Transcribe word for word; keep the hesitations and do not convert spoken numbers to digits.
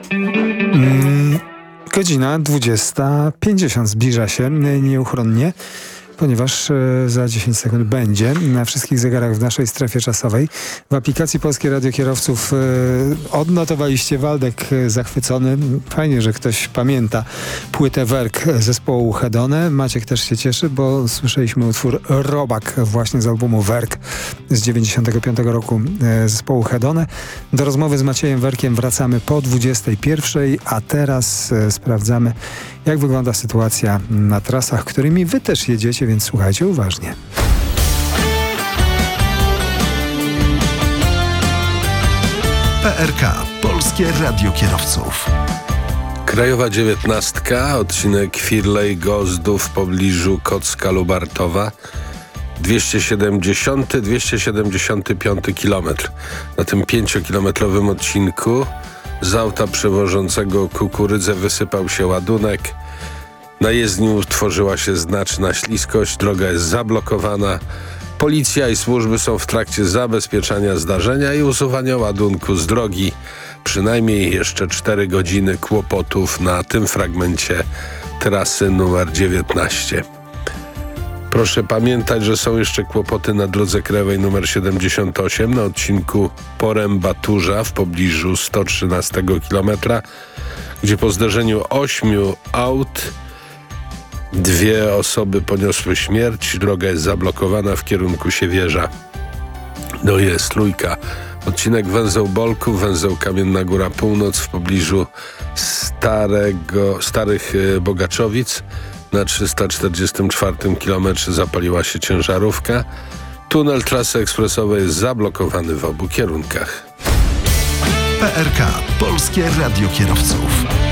Mm, godzina dwudziesta pięćdziesiąt zbliża się nieuchronnie, ponieważ za dziesięć sekund będzie na wszystkich zegarach w naszej strefie czasowej. W aplikacji Polskie Radio Kierowców odnotowaliście Waldek zachwycony. Fajnie, że ktoś pamięta płytę Werk zespołu Hedone. Maciek też się cieszy, bo słyszeliśmy utwór Robak właśnie z albumu Werk z dziewięćdziesiątego piątego roku zespołu Hedone. Do rozmowy z Maciejem Werkiem wracamy po dwudziestej pierwszej, a teraz sprawdzamy, jak wygląda sytuacja na trasach, którymi wy też jedziecie, więc słuchajcie uważnie. P R K. Polskie Radio Kierowców. Krajowa dziewiętnastka, odcinek Firlej-Gozdów w pobliżu Kocka-Lubartowa. dwieście siedemdziesiąty do dwieście siedemdziesiątego piątego kilometr. Na tym pięciokilometrowym odcinku z auta przewożącego kukurydzę wysypał się ładunek. Na jezdni utworzyła się znaczna śliskość, droga jest zablokowana. Policja i służby są w trakcie zabezpieczania zdarzenia i usuwania ładunku z drogi. Przynajmniej jeszcze cztery godziny kłopotów na tym fragmencie trasy numer dziewiętnaście. Proszę pamiętać, że są jeszcze kłopoty na drodze krajowej numer siedemdziesiąt osiem na odcinku Poręb-Baturza w pobliżu sto trzynastego kilometra, gdzie po zderzeniu ośmiu aut dwie osoby poniosły śmierć. Droga jest zablokowana w kierunku Siewierza. No jest Lujka. Odcinek węzeł Bolków, węzeł Kamienna Góra Północ w pobliżu starego, Starych Bogaczowic. Na trzysta czterdziestym czwartym kilometrze zapaliła się ciężarówka. Tunel trasy ekspresowej jest zablokowany w obu kierunkach. P R K. Polskie Radio Kierowców.